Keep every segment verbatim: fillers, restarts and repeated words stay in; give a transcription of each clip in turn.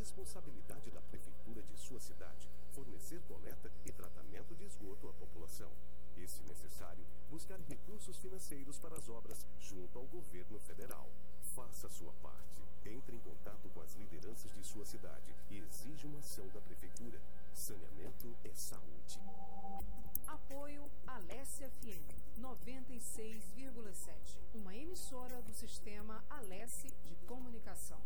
responsabilidade da prefeitura de sua cidade fornecer coleta e tratamento de esgoto à população. E, se necessário, buscar recursos financeiros para as obras junto ao governo federal. Faça a sua parte. Entre em contato com as lideranças de sua cidade e exija uma ação da prefeitura. Saneamento é saúde. Apoio Alesse F M noventa e seis vírgula sete, uma emissora do sistema Alesse de Comunicação.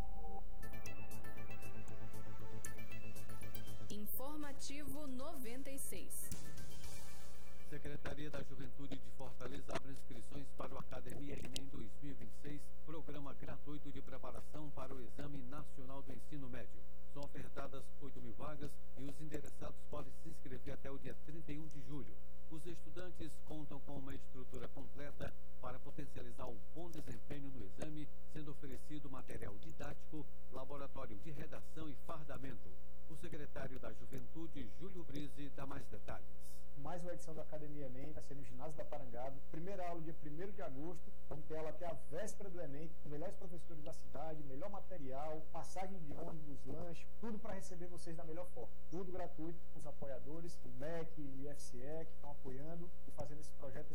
Informativo noventa e seis. Secretaria da Juventude de Fortaleza abre inscrições para o Academia Enem dois mil e vinte e seis, programa gratuito de preparação para o Exame Nacional do Ensino Médio. São ofertadas oito mil vagas e os interessados podem se inscrever até o dia trinta e um de julho. Os estudantes contam com uma estrutura completa para potencializar o bom desempenho no exame, sendo oferecido material didático, laboratório de redação e fardamento. O secretário da Juventude, Júlio Brise, dá mais detalhes. Mais uma edição da Academia Enem, vai ser no ginásio da Parangaba. Primeira aula dia primeiro de agosto, vamos ter aula até a véspera do Enem, com melhores professores da cidade, melhor material, passagem de ônibus, lanche, tudo para receber vocês da melhor forma. Tudo gratuito com os apoiadores, o M E C e o I F C E, que estão apoiando e fazendo esse projeto